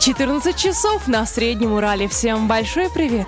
14 часов на Среднем Урале. Всем большой привет!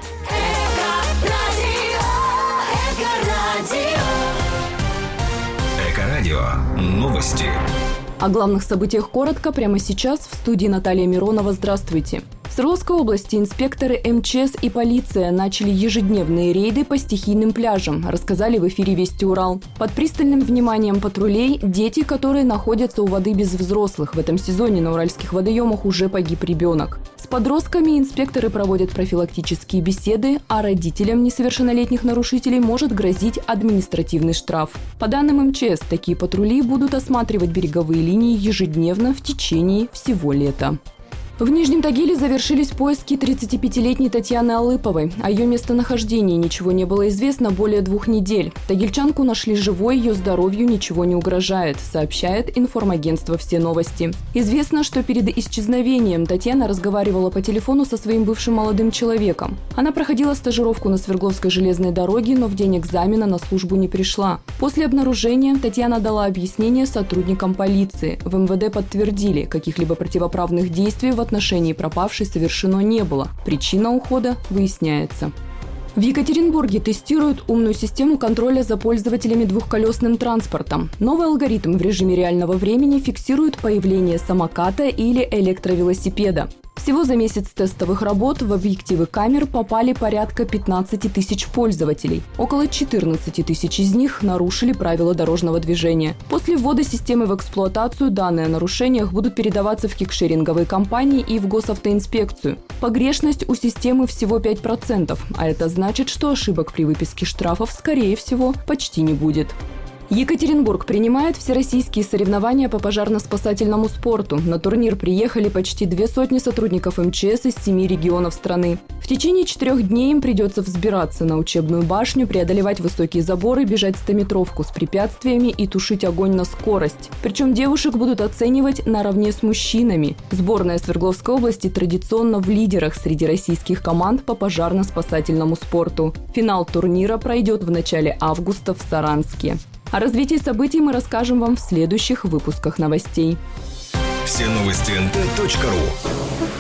Эко-радио. Новости. О главных событиях коротко прямо сейчас в студии Наталья Миронова. Здравствуйте. В Свердловской области инспекторы МЧС и полиция начали ежедневные рейды по стихийным пляжам, рассказали в эфире «Вести Урал». Под пристальным вниманием патрулей дети, которые находятся у воды без взрослых. В этом сезоне на уральских водоемах уже погиб ребенок. С подростками инспекторы проводят профилактические беседы, а родителям несовершеннолетних нарушителей может грозить административный штраф. По данным МЧС, такие патрули будут осматривать береговые линии ежедневно в течение всего лета. В Нижнем Тагиле завершились поиски 35-летней Татьяны Алыповой. О ее местонахождении ничего не было известно более 2 недель. Тагильчанку нашли живой, ее здоровью ничего не угрожает, сообщает информагентство «Все новости». Известно, что перед исчезновением Татьяна разговаривала по телефону со своим бывшим молодым человеком. Она проходила стажировку на Свердловской железной дороге, но в день экзамена на службу не пришла. После обнаружения Татьяна дала объяснение сотрудникам полиции. В МВД подтвердили, каких-либо противоправных действий в отношении пропавшей совершено не было. Причина ухода выясняется. В Екатеринбурге тестируют умную систему контроля за пользователями двухколесным транспортом. Новый алгоритм в режиме реального времени фиксирует появление самоката или электровелосипеда. Всего за месяц тестовых работ в объективы камер попали порядка 15 тысяч пользователей. Около 14 тысяч из них нарушили правила дорожного движения. После ввода системы в эксплуатацию данные о нарушениях будут передаваться в кикшеринговые компании и в госавтоинспекцию. Погрешность у системы всего 5%, а это значит, что ошибок при выписке штрафов, скорее всего, почти не будет. Екатеринбург принимает всероссийские соревнования по пожарно-спасательному спорту. На турнир приехали почти 200 сотрудников МЧС из 7 регионов страны. В течение 4 дней им придется взбираться на учебную башню, преодолевать высокие заборы, бежать 100-метровку с препятствиями и тушить огонь на скорость. Причем девушек будут оценивать наравне с мужчинами. Сборная Свердловской области традиционно в лидерах среди российских команд по пожарно-спасательному спорту. Финал турнира пройдет в начале августа в Саранске. О развитии событий мы расскажем вам в следующих выпусках новостей. Все новости nt.ru.